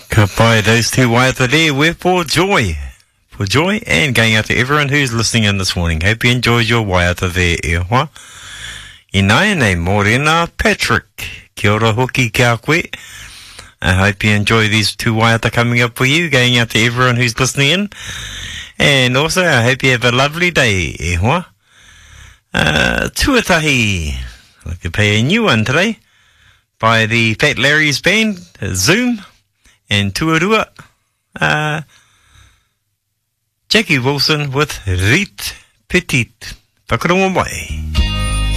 Goodbye, those two waiata there. We're for joy. For joy and going out to everyone who's listening in this morning. Hope you enjoyed your waiata there, e hoa. I nai nei morena Patrick. Kia ora hoki kia koe. I hope you enjoy these two waiata coming up for you, going out to everyone who's listening in. And also, I hope you have a lovely day, e hoa. Tuatahi. I could play a new one today by the Fat Larry's band, Zoom, and Tuarua. Jackie Wilson with Rit Petit. Whakarongo mai.